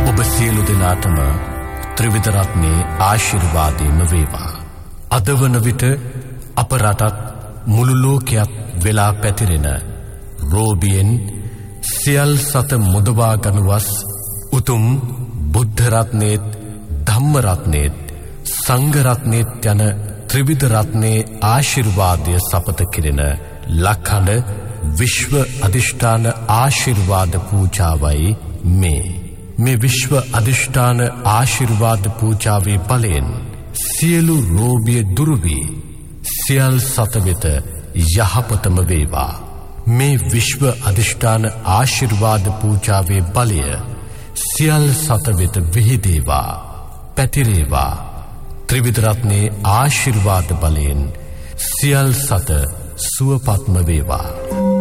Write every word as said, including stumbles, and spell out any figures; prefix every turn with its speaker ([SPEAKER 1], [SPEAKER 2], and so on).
[SPEAKER 1] ඔබ සියලු දෙනාටම ත්‍රිවිධ රත්නයේ ආශිර්වාදයම වේවා. අද වන විට අප රටත් මුළු ලෝකයක් වෙලා පැතිරෙන රෝබියෙන් සියල් සත මුදවා ගනුවස් උතුම් බුද්ධ රත්නයේත් ධම්ම රත්නයේත් සංඝ රත්නයේත් යන ත්‍රිවිධ රත්නයේ ආශිර්වාදය සපත කිරෙන ලක්හඬ විශ්ව අධිෂ්ඨාන ආශිර්වාද පූජාවයි මේ. මේ විශ්ව අධිෂ්ඨාන ආශිර්වාද පූජාවේ බලයෙන් සියලු රෝගිය දුරු වී සියල් සත වෙත යහපතම වේවා. මේ විශ්ව අධිෂ්ඨාන ආශිර්වාද පූජාවේ බලය සියල් සත වෙත විහිදේවා, පැතිරේවා. ත්‍රිවිධ රත්නයේ ආශිර්වාද බලයෙන් සියල් සත සුවපත්ම වේවා.